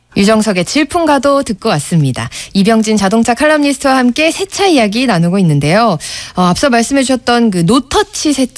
유정석의 질풍가도 듣고 왔습니다. 이병진 자동차 칼럼니스트와 함께 세차 이야기 나누고 있는데요. 앞서 말씀해 주셨던 그 노터치 세차